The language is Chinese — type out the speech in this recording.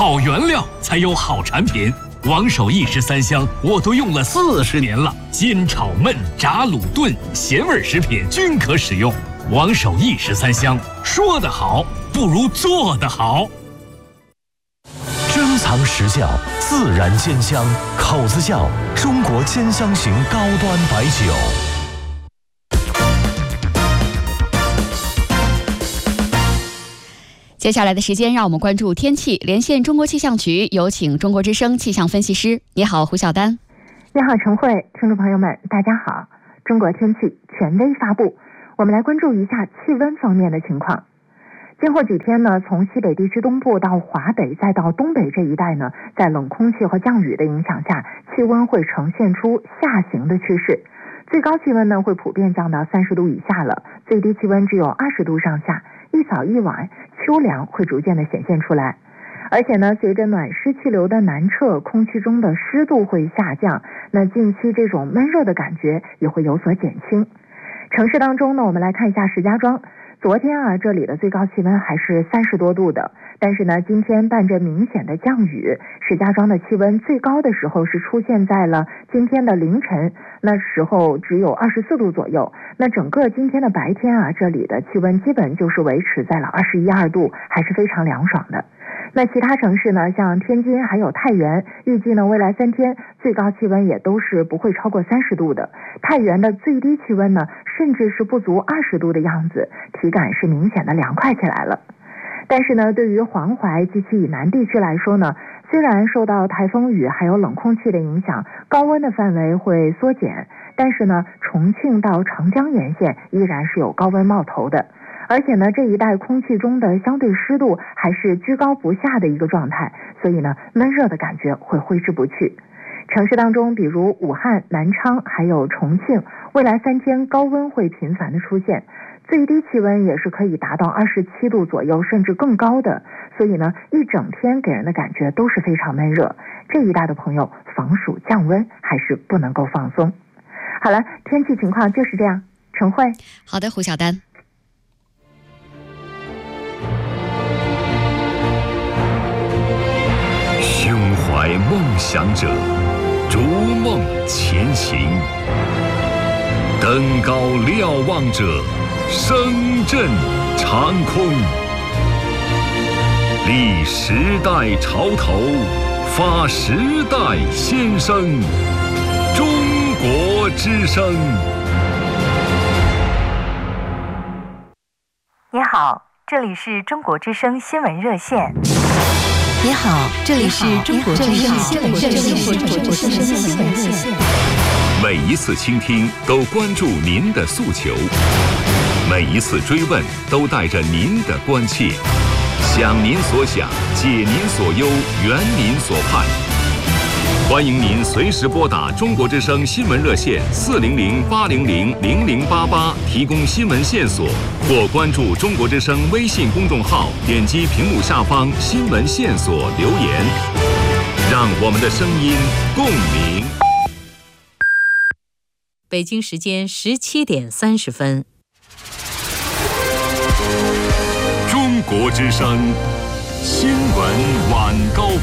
好原料才有好产品。王守义13香我都用了40年了，煎炒焖炸卤炖咸味食品均可使用。王守义13香，说得好不如做得好。 珍藏实窖，自然煎香，口子窖，中国煎香型高端白酒。 接下来的时间，让我们关注天气。连线中国气象局，有请中国之声气象分析师。你好，胡晓丹。 你好，陈慧。听众朋友们，大家好。中国天气权威发布，我们来关注一下气温方面的情况。今后几天呢，从西北地区东部到华北再到东北这一带呢，在冷空气和降雨的影响下，气温会呈现出下行的趋势。最高气温呢会普遍降到30度以下了，最低气温只有20度上下。一早一晚，秋凉会逐渐的显现出来。而且呢，随着暖湿气流的南撤，空气中的湿度会下降，那近期这种闷热的感觉也会有所减轻。城市当中呢，我们来看一下石家庄。昨天啊，这里的最高气温还是30多度的，但是呢，今天伴着明显的降雨，石家庄的气温最高的时候是出现在了今天的凌晨，那时候只有24度左右。那整个今天的白天啊，这里的气温基本就是维持在了21、22度，还是非常凉爽的。那其他城市呢，像天津还有太原，预计呢未来3天最高气温也都是不会超过30度的。太原的最低气温呢，甚至是不足20度的样子，体感是明显的凉快起来了。但是呢，对于黄淮及其以南地区来说呢，虽然受到台风雨还有冷空气的影响，高温的范围会缩减，但是呢，重庆到长江沿线依然是有高温冒头的。而且呢，这一带空气中的相对湿度还是居高不下的一个状态，所以呢，闷热的感觉会挥之不去。城市当中，比如武汉、南昌还有重庆，未来3天高温会频繁的出现，最低气温也是可以达到27度左右，甚至更高的。所以呢，一整天给人的感觉都是非常闷热。这一带的朋友防暑降温还是不能够放松。好了，天气情况就是这样。陈慧。 好的，胡晓丹。 胸怀梦想者，逐梦前行；登高瞭望者，声震长空。立时代潮头，发时代先声。中国之声。 你好，这里是中国之声新闻热线。 你好，这里是中国之声新闻热线。 每一次倾听都关注您的诉求，每一次追问都带着您的关切，想您所想，解您所忧，圆您所盼。欢迎您随时拨打中国之声新闻热线400-800-0088提供新闻线索，或关注中国之声微信公众号，点击屏幕下方新闻线索留言，让我们的声音共鸣。 北京时间17点30分。 中国之声新闻晚高峰。